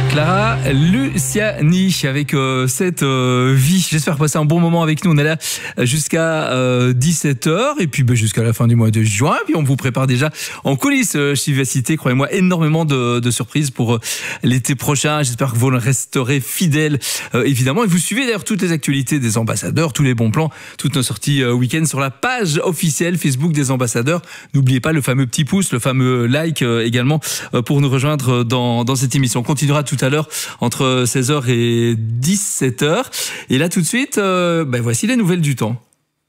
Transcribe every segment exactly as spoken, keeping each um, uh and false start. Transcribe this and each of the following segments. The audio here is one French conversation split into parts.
Clara Luciani avec euh, cette euh, vie. J'espère passer un bon moment avec nous. On est là jusqu'à euh, dix-sept heures et puis bah, jusqu'à la fin du mois de juin. Puis on vous prépare déjà en coulisses euh, chez Vivacité. Croyez-moi, énormément de, de surprises pour euh, l'été prochain. J'espère que vous resterez fidèles euh, évidemment. Et vous suivez d'ailleurs toutes les actualités des ambassadeurs, tous les bons plans, toutes nos sorties euh, week-end sur la page officielle Facebook des ambassadeurs. N'oubliez pas le fameux petit pouce, le fameux like euh, également euh, pour nous rejoindre dans, dans cette émission. On continuera tout à l'heure entre seize heures et dix-sept heures. Et là tout de suite, euh, ben voici les nouvelles du temps.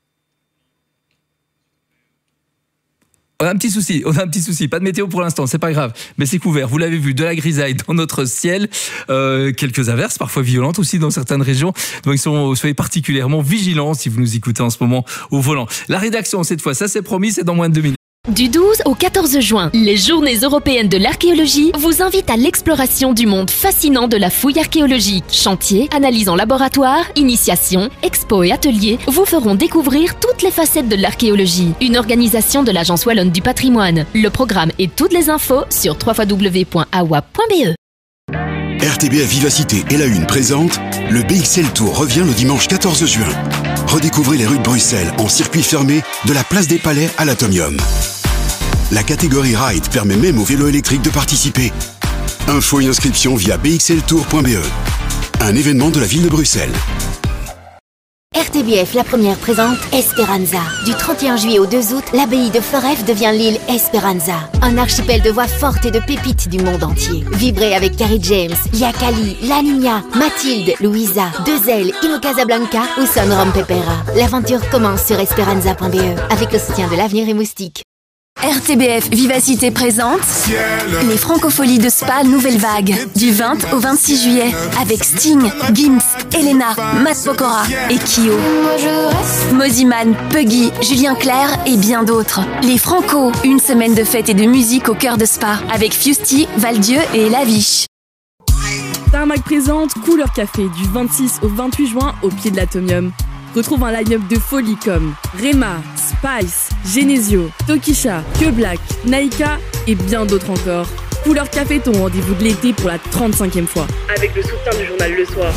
On a un petit souci, on a un petit souci. Pas de météo pour l'instant, c'est pas grave, mais c'est couvert. Vous l'avez vu, de la grisaille dans notre ciel, euh, quelques averses, parfois violentes aussi dans certaines régions. Donc ils sont, soyez particulièrement vigilants si vous nous écoutez en ce moment au volant. La rédaction cette fois, ça c'est promis, c'est dans moins de deux minutes. Du douze au quatorze juin, les Journées européennes de l'archéologie vous invitent à l'exploration du monde fascinant de la fouille archéologique. Chantiers, analyses en laboratoire, initiations, expos et ateliers vous feront découvrir toutes les facettes de l'archéologie. Une organisation de l'Agence Wallonne du Patrimoine. Le programme et toutes les infos sur w w w point a w a point b e. R T B F Vivacité et la Une présente, le B X L Tour revient le dimanche quatorze juin. Redécouvrez les rues de Bruxelles en circuit fermé de la place des Palais à l'Atomium. La catégorie Ride permet même aux vélos électriques de participer. Infos et inscriptions via b x l tour point b e. Un événement de la ville de Bruxelles. R T B F, la première, présente Esperanza. Du trente et un juillet au deux août, l'abbaye de Foref devient l'île Esperanza. Un archipel de voix fortes et de pépites du monde entier. Vibrez avec Carrie James, Yakali, La Niña, Mathilde, Louisa, Deux-Ailes, Ino Casablanca ou Son Rom Pepera. L'aventure commence sur esperanza point b e avec le soutien de l'Avenir et Moustique. R T B F Vivacité présente les Francopholies de Spa Nouvelle Vague du vingt au vingt-six juillet avec Sting, Gims, Elena, Matt Pokora et Kyo. Moziman, Puggy, Julien Clerc et bien d'autres. Les Franco, une semaine de fête et de musique au cœur de Spa avec Fusty, Valdieu et Laviche. Tarmac présente Couleur Café du vingt-six au vingt-huit juin au pied de l'Atomium. Retrouve un line-up de folie comme Rema, Spice, Genesio, Tokisha, Que Black, Naika et bien d'autres encore. Couleur Café, ton rendez-vous de l'été pour la trente-cinquième fois. Avec le soutien du journal Le Soir.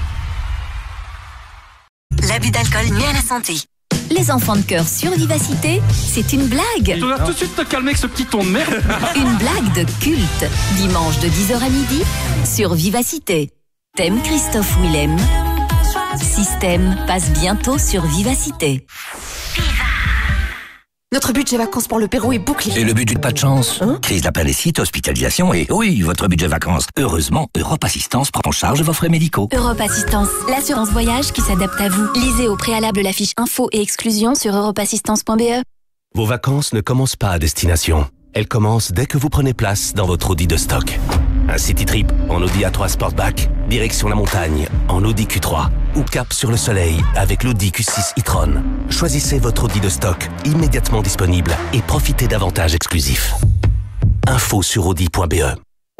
L'abus d'alcool nuit à la santé. Les enfants de cœur sur Vivacité, c'est une blague. Tu dois tout de suite te calmer avec ce petit ton de merde. Une blague de culte. Dimanche de dix heures à midi sur Vivacité. Thème Christophe Willem. Système passe bientôt sur Vivacité. Notre budget vacances pour le Pérou est bouclé. Et le budget de pas de chance hein? Crise d'appendicite, hospitalisation et oui, votre budget vacances. Heureusement, Europe Assistance prend en charge vos frais médicaux. Europe Assistance, l'assurance voyage qui s'adapte à vous. Lisez au préalable la fiche info et exclusion sur europe assistance point b e. Vos vacances ne commencent pas à destination. Elles commencent dès que vous prenez place dans votre Audi de stock. Un city trip en Audi A trois Sportback, direction la montagne en Audi Q trois ou cap sur le soleil avec l'Audi Q six e-tron. Choisissez votre Audi de stock immédiatement disponible et profitez d'avantages exclusifs. Info sur audi point b e.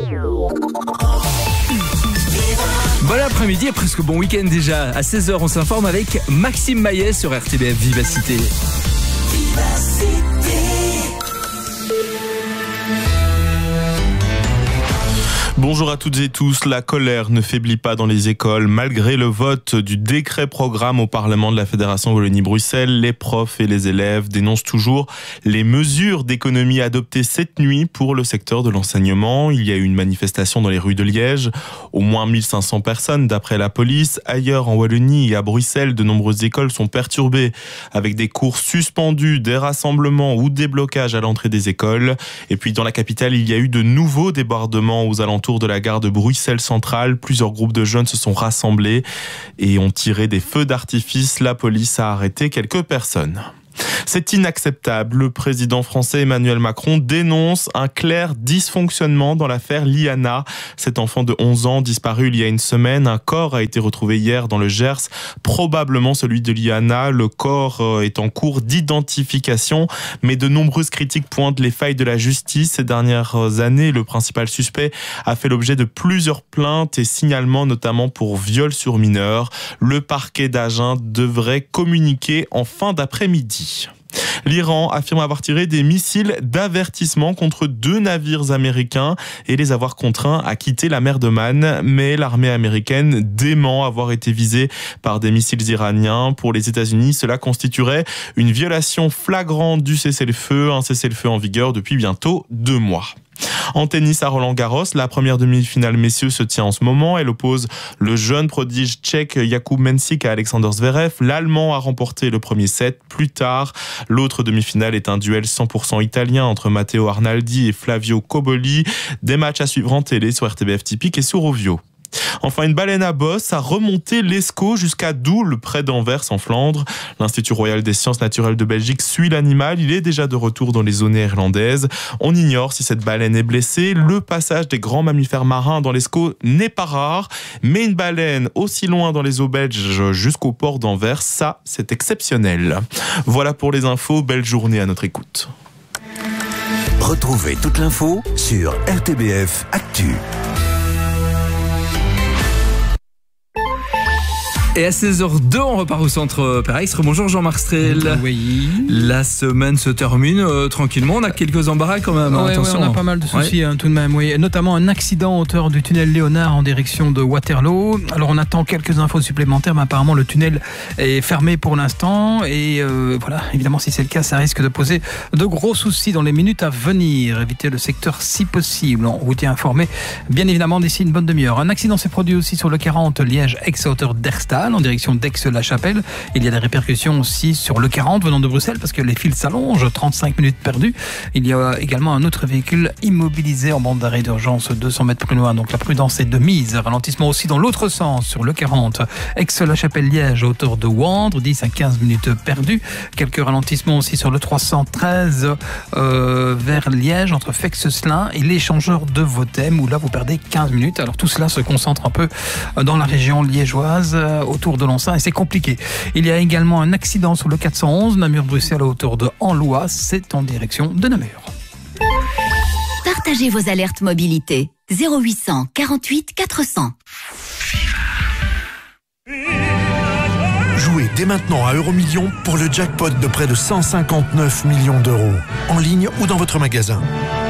Bon après-midi et presque bon week-end déjà. À seize heures, on s'informe avec Maxime Maillet sur R T B F Vivacité. Vivacité. Bonjour à toutes et tous. La colère ne faiblit pas dans les écoles. Malgré le vote du décret programme au Parlement de la Fédération Wallonie-Bruxelles, les profs et les élèves dénoncent toujours les mesures d'économie adoptées cette nuit pour le secteur de l'enseignement. Il y a eu une manifestation dans les rues de Liège. Au moins mille cinq cents personnes d'après la police. Ailleurs en Wallonie et à Bruxelles, de nombreuses écoles sont perturbées avec des cours suspendus, des rassemblements ou des blocages à l'entrée des écoles. Et puis dans la capitale, il y a eu de nouveaux débordements aux alentours de la gare de Bruxelles Centrale. Plusieurs groupes de jeunes se sont rassemblés et ont tiré des feux d'artifice. La police a arrêté quelques personnes. C'est inacceptable. Le président français Emmanuel Macron dénonce un clair dysfonctionnement dans l'affaire Liana. Cet enfant de onze ans disparu il y a une semaine. Un corps a été retrouvé hier dans le Gers, probablement celui de Liana. Le corps est en cours d'identification, mais de nombreuses critiques pointent les failles de la justice. Ces dernières années, le principal suspect a fait l'objet de plusieurs plaintes et signalements, notamment pour viol sur mineur. Le parquet d'Agen devrait communiquer en fin d'après-midi. L'Iran affirme avoir tiré des missiles d'avertissement contre deux navires américains et les avoir contraints à quitter la mer d'Oman. Mais l'armée américaine dément avoir été visée par des missiles iraniens. Pour les États-Unis, cela constituerait une violation flagrante du cessez-le-feu, un cessez-le-feu en vigueur depuis bientôt deux mois. En tennis à Roland-Garros, la première demi-finale messieurs se tient en ce moment. Elle oppose le jeune prodige tchèque Jakub Mensik à Alexander Zverev. L'Allemand a remporté le premier set. Plus tard, l'autre demi-finale est un duel cent pour cent italien entre Matteo Arnaldi et Flavio Cobolli. Des matchs à suivre en télé sur R T B F Typique et sur Ovio. Enfin, une baleine à bosse a remonté l'Escaut jusqu'à Doul, près d'Anvers, en Flandre. L'Institut Royal des Sciences Naturelles de Belgique suit l'animal. Il est déjà de retour dans les zones néerlandaises. On ignore si cette baleine est blessée. Le passage des grands mammifères marins dans l'Escaut n'est pas rare. Mais une baleine aussi loin dans les eaux belges jusqu'au port d'Anvers, ça, c'est exceptionnel. Voilà pour les infos. Belle journée à notre écoute. Retrouvez toute l'info sur R T B F Actu. Et à seize heures deux, on repart au centre Peraix. Bonjour Jean-Marc Strel. Oui. La semaine se termine euh, tranquillement. On a quelques embarras quand même. Ouais, Attention. Ouais, on a pas mal de soucis ouais. hein, tout de même. Oui. Notamment un accident à hauteur du tunnel Léonard en direction de Waterloo. Alors on attend quelques infos supplémentaires, mais apparemment le tunnel est fermé pour l'instant. Et euh, voilà, évidemment si c'est le cas, ça risque de poser de gros soucis dans les minutes à venir. Évitez le secteur si possible. On vous tient informé, bien évidemment, d'ici une bonne demi-heure. Un accident s'est produit aussi sur le quarante Liège-Aix à hauteur d'Erstal en direction d'Aix-la-Chapelle. Il y a des répercussions aussi sur le quarante venant de Bruxelles parce que les fils s'allongent, trente-cinq minutes perdues. Il y a également un autre véhicule immobilisé en bande d'arrêt d'urgence deux cents mètres plus loin. Donc la prudence est de mise. Ralentissement aussi dans l'autre sens sur le quarante. Aix-la-Chapelle-Liège à hauteur de Wandre, dix à quinze minutes perdues. Quelques ralentissements aussi sur le trois cent treize euh, vers Liège entre Fex-Slin et l'échangeur de Votem où là vous perdez quinze minutes. Alors tout cela se concentre un peu dans la région liégeoise autour de Lens et c'est compliqué. Il y a également un accident sur le quatre cent onze Namur-Bruxelles à hauteur de Anlois, c'est en direction de Namur. Partagez vos alertes mobilité. zéro huit cent quarante-huit quatre cents. Jouez dès maintenant à Euromillions pour le jackpot de près de cent cinquante-neuf millions d'euros. En ligne ou dans votre magasin.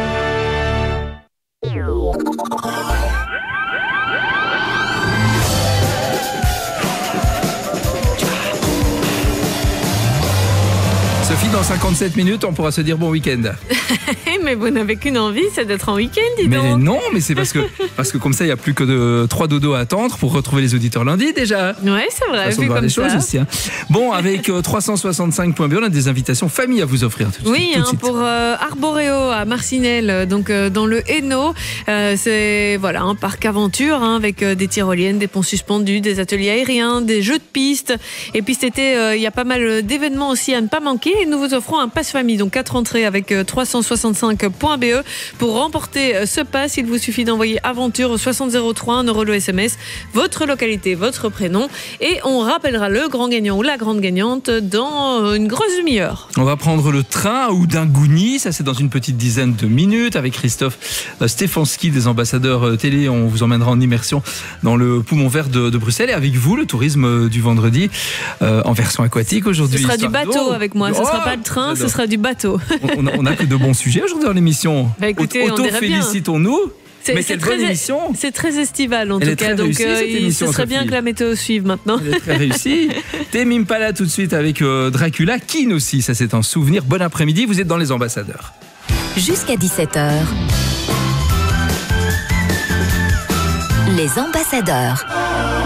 Sophie, dans cinquante-sept minutes, on pourra se dire bon week-end. Mais vous n'avez qu'une envie, c'est d'être en week-end, dis mais donc. Non, mais c'est parce que, parce que comme ça, il n'y a plus que de, trois dodos à attendre pour retrouver les auditeurs lundi déjà. Ouais, c'est vrai. Façon de voir comme les ça. choses aussi. Hein. Bon, avec euh, trois cent soixante-cinq point B, on a des invitations famille à vous offrir. Tout, oui, tout hein, de suite. pour euh, Arboréo à Marcinelle, donc euh, dans le Hainaut. Euh, c'est voilà, un parc aventure hein, avec euh, des tyroliennes, des ponts suspendus, des ateliers aériens, des jeux de piste. Et puis cet été, euh, il y a pas mal d'événements aussi à ne pas manquer. Et nous vous offrons un pass famille, donc quatre entrées avec euh, trois cent soixante-cinq point B E. Pour remporter euh, ce pass, il vous suffit d'envoyer aventure au soixante zéro trois, un euro le S M S, votre localité, votre prénom. Et on rappellera le grand gagnant ou la grande gagnante dans euh, une grosse demi-heure. On va prendre le train ou d'Ingouni, ça c'est dans une petite dizaine de minutes avec Christophe euh, Stefanski des ambassadeurs euh, télé. On vous emmènera en immersion dans le poumon vert de, de Bruxelles et avec vous le tourisme euh, du vendredi euh, en version aquatique aujourd'hui. Ce sera du bateau avec moi, ce ne sera oh, pas le train, j'adore. Ce sera du bateau. On, on a que de bons sujets aujourd'hui dans l'émission. Bah écoutez, auto-félicitons-nous. C'est, mais c'est quelle très, bonne émission. C'est très estival en Elle tout est cas, très donc réussie, euh, cette émission, ce serait Sophie. bien que la météo suive maintenant. Elle est très réussie. Tame Impala tout de suite avec euh, Dracula. Keane aussi, ça c'est un souvenir. Bon après-midi, vous êtes dans les ambassadeurs. Jusqu'à dix-sept heures. Les ambassadeurs.